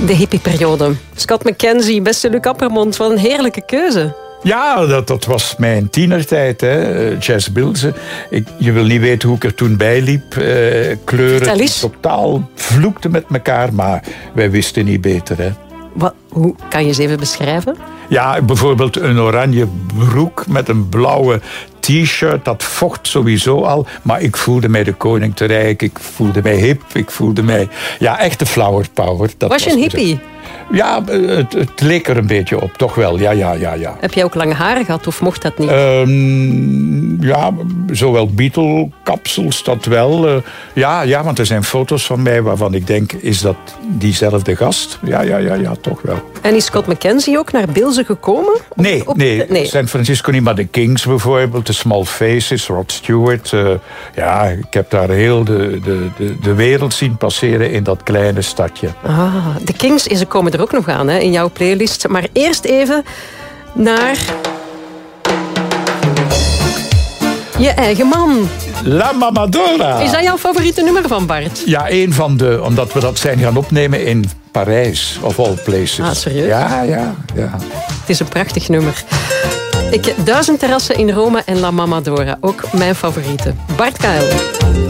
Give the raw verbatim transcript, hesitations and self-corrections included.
De hippieperiode. Scott McKenzie, beste Luc Appermond, wat een heerlijke keuze. Ja, dat, dat was mijn tienertijd, hè. Jazz Bilze. Ik, je wil niet weten hoe ik er toen bij liep. Uh, kleuren die totaal vloekten met elkaar, maar wij wisten niet beter, hè. Wat, hoe kan je eens even beschrijven? Ja, bijvoorbeeld een oranje broek met een blauwe t-shirt. Dat vocht sowieso al. Maar ik voelde mij de koning te rijk. Ik voelde mij hip. Ik voelde mij... Ja, echte flower power. Dat was je een hippie? Ja, het, het leek er een beetje op. Toch wel, ja, ja, ja, ja. Heb jij ook lange haren gehad of mocht dat niet? Um, ja, zowel Beatle-kapsels, dat wel. Uh, ja, ja, want er zijn foto's van mij waarvan ik denk, is dat diezelfde gast? Ja, ja, ja, ja, toch wel. En is Scott McKenzie ook naar Bilze gekomen? Nee, op, nee, nee. San Francisco niet, maar de Kings bijvoorbeeld, de Small Faces, Rod Stewart. Uh, ja, ik heb daar heel de, de, de, de wereld zien passeren in dat kleine stadje. Ah, de Kings, ze komen er ook nog aan, hè, in jouw playlist. Maar eerst even naar je eigen man. La Mamadora. Is dat jouw favoriete nummer van Bart? Ja, één van de, omdat we dat zijn gaan opnemen in Parijs, of all places. Ah, serieus? Ja, ja, ja. Het is een prachtig nummer. Ik, Duizend terrassen in Rome en La Mamadora, ook mijn favoriete. Bart Kuijl.